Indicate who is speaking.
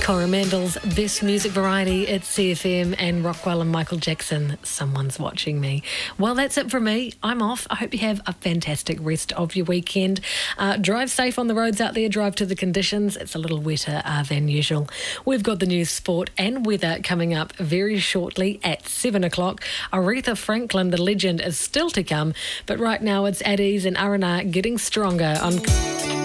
Speaker 1: Coromandel's Best Music Variety at CFM, and Rockwell and Michael Jackson, Someone's Watching Me. Well, that's it from me. I'm off. I hope you have a fantastic rest of your weekend. Drive safe on the roads out there. Drive to the conditions. It's a little wetter than usual. We've got the news, sport and weather coming up very shortly at 7 o'clock. Aretha Franklin, the legend, is still to come, but right now it's at ease and R&R getting stronger on...